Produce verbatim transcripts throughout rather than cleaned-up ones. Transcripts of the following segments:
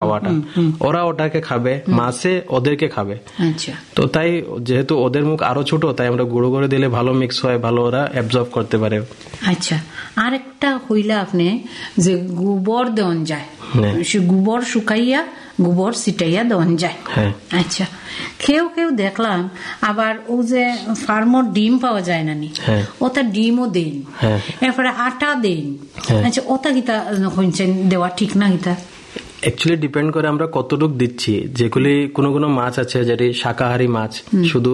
খাওয়াটা, ওরা ওটাকে খাবে, মাছে ওদেরকে খাবে। আচ্ছা, তো তাই যেহেতু ওদের মুখ আরো ছোট, তাই আমরা গুঁড়ো করে দিলে ভালো মিক্স হয়, ভালো ওরা অ্যাবজর্ব করতে পারে। আচ্ছা, আর একটা হইলা আপনি যে গোবর দেওয়ান যায়, সে গোবর শুকাইয়া গোবর ছিটাইয়া দেওয়ান যায়। আচ্ছা, কেউ কেউ দেখলাম আবার ও যে ফার্মর ডিম পাওয়া যায় না নি, ওটা ডিমও দেন, এরপরে আটা দেন। আচ্ছা, ওটা গীতা দেওয়া ঠিক না গীতা? অ্যাকচুয়ালি ডিপেন্ড করে আমরা কতটুকু দিচ্ছি। যেগুলি কোনো কোনো মাছ আছে যেটি শাকাহারী মাছ, শুধু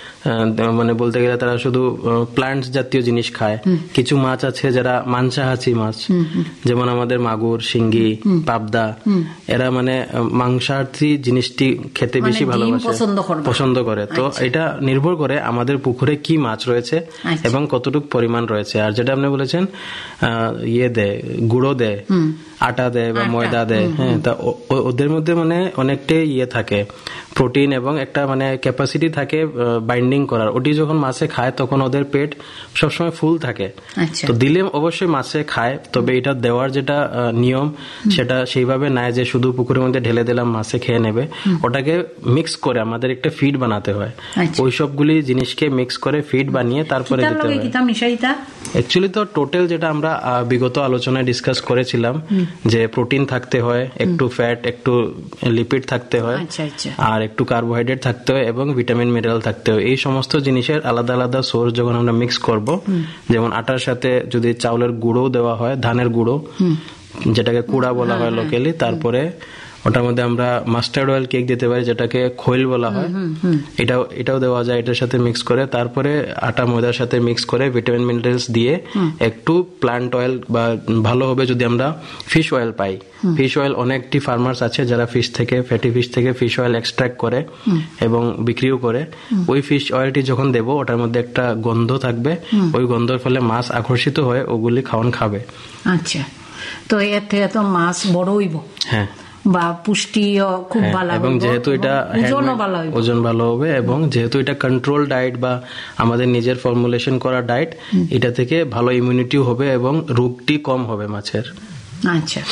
মানে বলতে গেলে তারা শুধু প্লান্টস জাতীয় জিনিস খায়। কিছু মাছ আছে যারা মাংসাহারী মাছ, যেমন আমাদের মাগুর, শিঙ্গি, পাবদা, এরা মানে মাংসাহারী জিনিসটি খেতে বেশি ভালোবাসে, পছন্দ করে। তো এটা নির্ভর করে আমাদের পুকুরে কি মাছ রয়েছে এবং কতটুকু পরিমাণ রয়েছে। আর যেটা আপনি বলেছেন ইয়ে দেয়, গুঁড়ো দেয়, আটা দেয় বা ময়দা দেয়, হ্যাঁ, তা ওদের মধ্যে মানে অনেকটাই ইয়ে থাকে, প্রোটিন এবং একটা মানে ক্যাপাসিটি থাকে বাইন্ডিং করার। ওটি যখন মাছে খায় তখন ওদের পেট সবসময় ফুল থাকে। তো দিলে অবশ্যই মাছে খায়, তবে এটা দেওয়ার যেটা নিয়ম সেটা সেইভাবে নাই যে শুধু পুকুরের মধ্যে ঢেলে দিলাম মাছে খেয়ে নেবে। ওটাকে মিক্স করে আমাদের একটা ফিড বানাতে হয়, ওই সবগুলি জিনিসকে মিক্স করে ফিড বানিয়ে তারপরে দিতে হয়। অ্যাকচুয়ালি তো টোটাল যেটা আমরা বিগত আলোচনায় ডিসকাস করেছিলাম যে প্রোটিন থাকতে হয়, একটু ফ্যাট, একটু লিপিড থাকতে হয়, আর একটু কার্বোহাইড্রেট থাকতে হয় এবং ভিটামিন মিনারেল থাকতে হয়। এই সমস্ত জিনিসের আলাদা আলাদা সোর্স যখন আমরা মিক্স করব, যেমন আটার সাথে যদি চাউলের গুঁড়ো দেওয়া হয়, ধানের গুঁড়ো যেটাকে কুড়া বলা হয় লোকালি, তারপরে ওটার মধ্যে আমরা মাস্টার্ড অয়েল কেক দিতে পারি যেটাকে খৈল বলা হয়, এটাও এটাও দেওয়া যায় এটার সাথে মিক্স করে। তারপরে আটা ময়দার সাথে মিক্স করে ভিটামিন মিনারেলস দিয়ে একটু প্লান্ট অয়েল বা ভালো হবে যদি আমরা ফিশ অয়েল পাই। ফিশ অয়েল অনেকটি ফার্মার্স আছে যারা ফিশ থেকে, ফ্যাটি ফিশ থেকে ফিশ অয়েল এক্সট্রাক্ট করে এবং বিক্রিও করে। ওই ফিশ অয়েলটি যখন দেব ওটার মধ্যে একটা গন্ধ থাকবে, ওই গন্ধের ফলে মাছ আকর্ষিত হয়ে ওগুলি খাওয়ান খাবে। আচ্ছা, তো এর থেকে তো মাছ বড় হইব, হ্যাঁ, বা পুষ্টিও খুব ভালো, এবং যেহেতু এটা ওজন ভালো হবে, এবং যেহেতু এটা কন্ট্রোল ডায়েট বা আমাদের নিজের ফর্মুলেশন করা ডায়েট, এটা থেকে ভালো ইমিউনিটিও হবে এবং রোগটি কম হবে মাছের। আচ্ছা,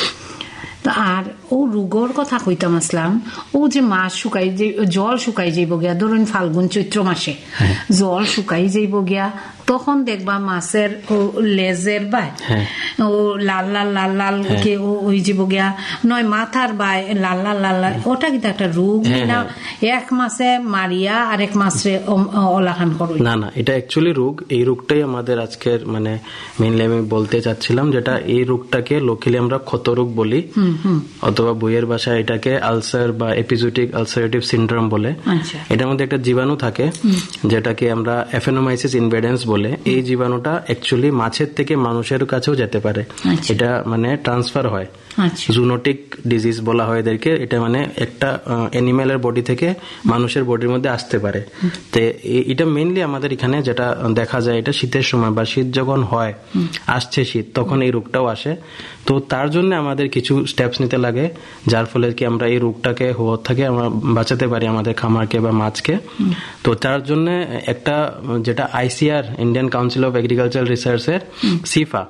আর ও রোগর কথা কইতাম আসলাম, ও যে মাছ শুকাই যে জল শুকাই যাইব গিয়া, ধরুন ফাল্গুন চৈত্র মাসে জল শুকাই যাইব গিয়া, তখন দেখবা মাছের ও লেজের বাই ও লাল লাল লাল লাল কে ওই যাব গিয়া, নয় মাথার বাই লাল লাল লাল লাল, ওটা কিন্তু একটা রোগ না? এক মাসে মারিয়া আরেক মাসে অলাখান করো? না না, এটা অ্যাকচুয়ালি রোগ। এই রোগটাই আমাদের আজকের মানে মেইনলি আমি বলতে চাচ্ছিলাম, যেটা এই রোগটাকে লোকালি আমরা ক্ষত রোগ বলি, অথবা বইয়ের ভাষায় এটাকে আলসার বা এপিজোটিক আলসারেটিভ সিনড্রোম বলে। এটার মধ্যে একটা জীবাণু থাকে যেটাকে আমরা অ্যাফেনোমাইসিস ইনভেডেন্স বলে। এই জীবাণুটা অ্যাকচুয়ালি মাছের থেকে মানুষের কাছেও যেতে পারে, এটা মানে ট্রান্সফার হয়, জুনোটিক ডিজিজ বলা হয় এদেরকে। এটা মানে একটা অ্যানিমেলের বডি থেকে মানুষের বডির মধ্যে আসতে পারে। তো এটা মেইনলি আমাদের এখানে যেটা দেখা যায়, এটা শীতের সময় বা শীত যখন হয়, আসছে শীত, তখন এই রোগটাও আসে। তো তার জন্য আমাদের কিছু স্টেপস নিতে লাগে, যার ফলে কি আমরা এই রোগটাকে হওয়ার থেকে আমরা বাঁচাতে পারি আমাদের খামারকে বা মাছকে। তো তার জন্য একটা যেটা ICR, Indian council of agricultural রিসার্চের সিফা,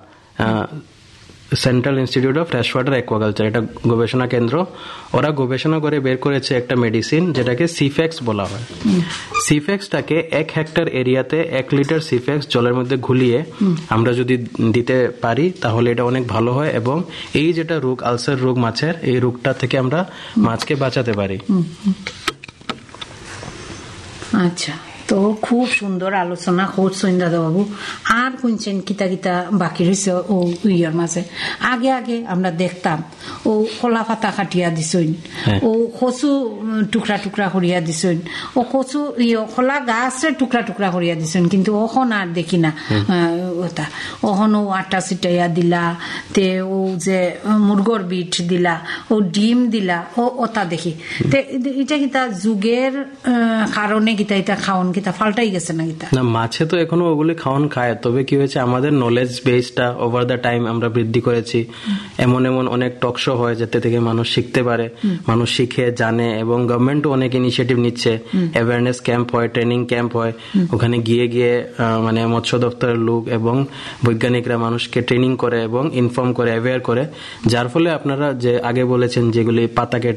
central institute of fresh water aquaculture, এটা গবেষণা কেন্দ্র, ওরা গবেষণা করে বের করেছে একটা মেডিসিন যেটাকে সিফেক্স বলা হয়। সিফেক্সটাকে এক হেক্টর এরিয়াতে এক লিটার সিফেক্স জলের মধ্যে ঘুলিয়ে আমরা যদি দিতে পারি তাহলে এটা অনেক ভালো হয়, এবং এই যেটা রোগ আলসার রোগ মাছের, এই রোগটা থেকে আমরা মাছকে বাঁচাতে পারি। আচ্ছা, তো খুব সুন্দর আলোচনা করছেন দাদাবাবু। আর শুনছেন কিতা কিতা বাকি রয়েছে ও ইয়ার মাঝে? আগে আগে আমরা দেখতাম ও কলা পাতা কাটিয়া দিছেন, ও কচু টুকরা টুকরা করিয়া দিছেন, ও কচু কলা গাছে টুকরা টুকরা করিয়া দিছেন, কিন্তু ওখন আর দেখি না ওটা। ওখন ও আটা ছিটাইয়া দিলা, তে ও যে মুরগর বিট দিলা, ও ডিম দিলা, ও ওটা দেখি। তে এটা কিতা যুগের কারণে কিতা এটা খাওন কিতা ফাল্টাই গেছে না কিতা? না, মাছে তো এখনো ওগুলি খাওয়ান খায়, তবে কি হয়েছে আমাদের নলেজ বেসটা ওভার দ্য টাইম আমরা বৃদ্ধি করেছি। এমন এমন অনেক টক শো হয় যাতে থেকে মানুষ শিখতে পারে, মানুষ শিখে জানে, এবং গভর্নমেন্টও অনেক ইনিশিয়েটিভ নিচ্ছে, অ্যাওয়ারনেস ক্যাম্প হয়, ট্রেনিং ক্যাম্প হয়, ওখানে গিয়ে গিয়ে মানে মৎস্য দপ্তরের লোক এবং বৈজ্ঞানিকরা মানুষকে ট্রেনিং করে এবং ইনফর্ম করে, অ্যাওয়্যার করে, যার ফলে আপনারা যে আগে বলেছেন যেগুলি পাতা কেটে